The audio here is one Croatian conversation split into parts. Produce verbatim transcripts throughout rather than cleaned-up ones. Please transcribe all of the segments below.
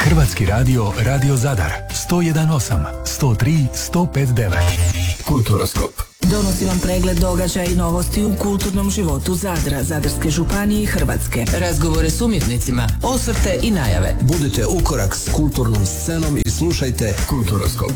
Hrvatski radio, Radio Zadar, sto jedan osam, sto tri, sto pet devet. Kulturoskop. Donosi vam pregled događaja i novosti u kulturnom životu Zadra, Zadarske županije i Hrvatske. Razgovore s umjetnicima, osvrte i najave. Budite ukorak s kulturnom scenom i slušajte Kulturoskop.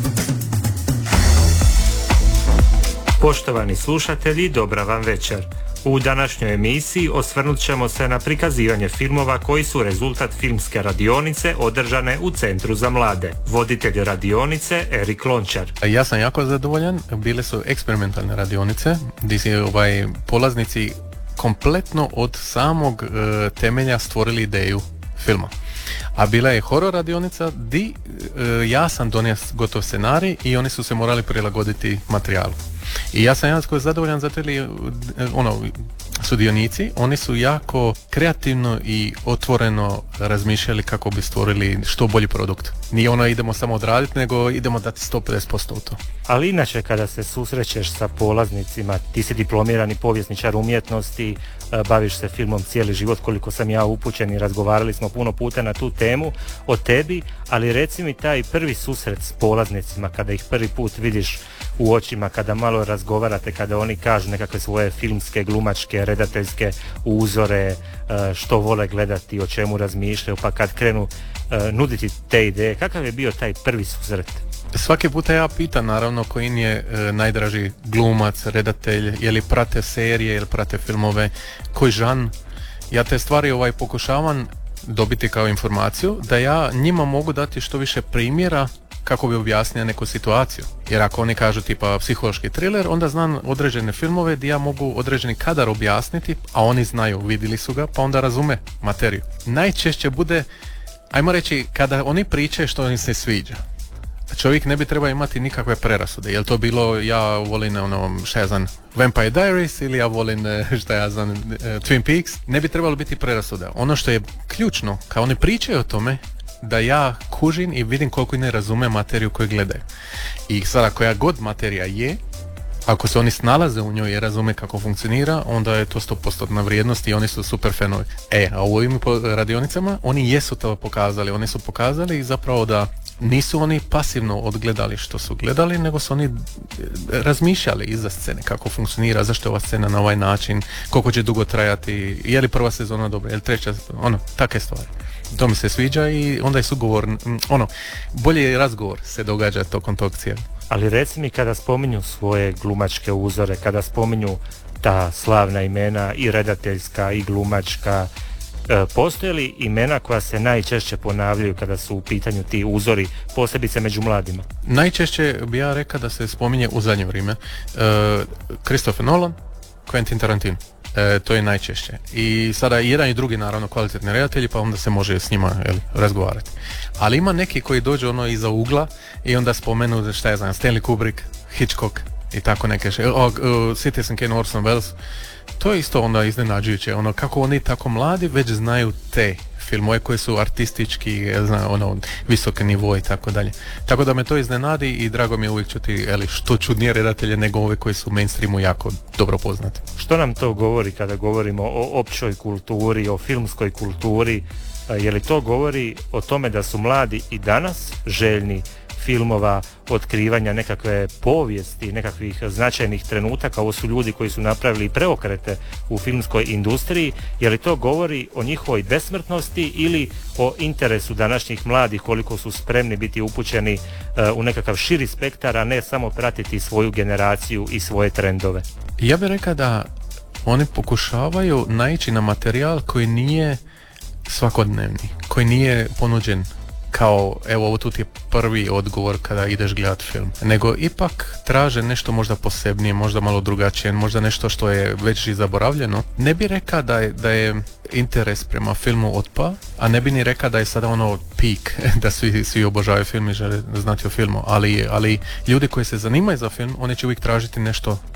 Poštovani slušatelji, dobra vam večer. U današnjoj emisiji osvrnut ćemo se na prikazivanje filmova koji su rezultat filmske radionice održane u Centru za mlade. Voditelj radionice Erik Lončar. Ja sam jako zadovoljan, bile su eksperimentalne radionice gdje su ovaj, polaznici kompletno od samog e, temelja stvorili ideju filma. A bila je horor radionica di e, ja sam donio gotov scenarij i oni su se morali prilagoditi materijalu. I ja sam jako zadovoljan zato jer ono, sudionici, oni su jako kreativno i otvoreno razmišljali kako bi stvorili što bolji produkt. Nije ono idemo samo odraditi, nego idemo dati sto pedeset posto u to. Ali inače kada se susrećeš sa polaznicima, ti si diplomirani povjesničar umjetnosti, baviš se filmom cijeli život koliko sam ja upućen i razgovarali smo puno puta na tu temu o tebi, ali reci mi taj prvi susret s polaznicima kada ih prvi put vidiš u očima, kada malo razgovarate, kada oni kažu nekakve svoje filmske, glumačke, redateljske uzore, što vole gledati, o čemu razmišljaju, pa kad krenu nuditi te ideje, kakav je bio taj prvi susret? Svaki puta ja pitam naravno koji im je e, najdraži glumac, redatelj, je li prate serije, je li prate filmove, koji žan. Ja te stvari ovaj pokušavam dobiti kao informaciju da ja njima mogu dati što više primjera kako bi objasnio neku situaciju. Jer ako oni kažu tipa psihološki thriller, onda znam određene filmove gdje ja mogu određeni kadar objasniti, a oni znaju, vidjeli su ga, pa onda razume materiju. Najčešće bude, ajmo reći, kada oni pričaju što im se sviđa. Čovjek ne bi trebao imati nikakve prerasude. Jel to bilo ja volim ono, šta ja znam, Vampire Diaries ili ja volim šta ja znam, Twin Peaks. Ne bi trebalo biti prerasuda. Ono što je ključno, kao oni pričaju o tome, da ja kužim i vidim koliko ne razume materiju koju gledaju. I sada koja god materija je, ako se oni snalaze u njoj i razume kako funkcionira, onda je to sto posto vrijednost i oni su super fanovi. E, a u ovim radionicama oni jesu to pokazali. Oni su pokazali zapravo da nisu oni pasivno odgledali što su gledali, nego su oni razmišljali iza scene kako funkcionira, zašto je ova scena na ovaj način, koliko će dugo trajati, je li prva sezona dobra, je li treća, ono, takve stvari. To mi se sviđa i onda je sugovor, ono, bolji razgovor se događa tokom tog cijela. Ali reci mi, kada spominju svoje glumačke uzore, kada spominju ta slavna imena i redateljska i glumačka, e, postoje li imena koja se najčešće ponavljaju kada su u pitanju ti uzori, posebice među mladima? Najčešće bi ja rekao da se spominje u zadnje vrijeme e, Christopher Nolan, Quentin Tarantino. E, to je najčešće. I sada jedan i drugi naravno kvalitetni redatelji, pa onda se može s njima jel, razgovarati. Ali ima neki koji dođu ono iza ugla i onda spomenu šta ja znam, Stanley Kubrick, Hitchcock i tako neke še, o, o, Citizen Kane, Orson Welles. To je isto onda iznenađujuće, ono kako oni tako mladi već znaju te filmove koji su artistički, zna, ono, visoki nivo i tako dalje. Tako da me to iznenadi i drago mi je uvijek čuti eli, što čudnije redatelje nego ove koji su u mainstreamu jako dobro poznati. Što nam to govori kada govorimo o općoj kulturi, o filmskoj kulturi? Je li to govori o tome da su mladi i danas željni filmova, otkrivanja nekakve povijesti, nekakvih značajnih trenutaka? Ovo su ljudi koji su napravili preokrete u filmskoj industriji. Je li to govori o njihovoj besmrtnosti ili o interesu današnjih mladih, koliko su spremni biti upućeni uh, u nekakav širi spektar, a ne samo pratiti svoju generaciju i svoje trendove? Ja bih rekao da oni pokušavaju naići na materijal koji nije svakodnevni, koji nije ponuđen kao, evo ovo tu ti je prvi odgovor kada ideš gledati film, nego ipak traže nešto možda posebnije, možda malo drugačije, možda nešto što je već i zaboravljeno. Ne bi rekao da je, da je interes prema filmu otpa, a ne bi ni rekao da je sada ono peak, da svi, svi obožavaju film i žele znati o filmu, ali, ali ljudi koji se zanimaju za film, oni će uvijek tražiti nešto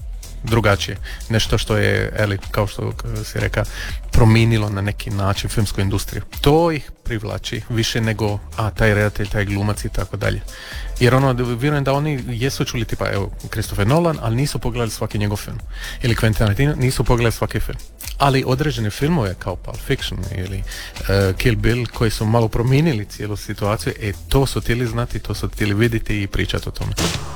drugačije. Nešto što je, eli, kao što si reka, promijenilo na neki način filmsku industriju. To ih privlači više nego, a taj redatelj, taj glumac i tako dalje. Jer ono, vjerujem da oni jesu čuli tipa, evo, Christopher Nolan, ali nisu pogledali svaki njegov film. Ili Quentin Tarantino, nisu pogledali svaki film. Ali određene filmove kao Pulp Fiction ili uh, Kill Bill, koji su malo promijenili cijelu situaciju, e to su htjeli znati, to su htjeli vidjeti i pričati o tome.